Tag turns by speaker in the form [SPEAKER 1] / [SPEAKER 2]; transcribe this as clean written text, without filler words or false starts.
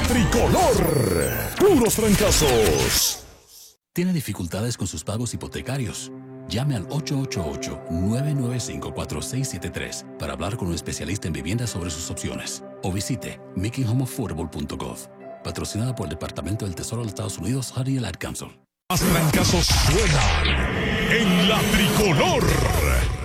[SPEAKER 1] Tricolor. Puros trancazos.
[SPEAKER 2] ¿Tiene dificultades con sus pagos hipotecarios? Llame al 888-995-4673 para hablar con un especialista en viviendas sobre sus opciones. O visite makinghomeaffordable.gov. Patrocinada por el Departamento del Tesoro de los Estados Unidos, HUD y el Ad Council.
[SPEAKER 1] Más trancazos suenan en la Tricolor.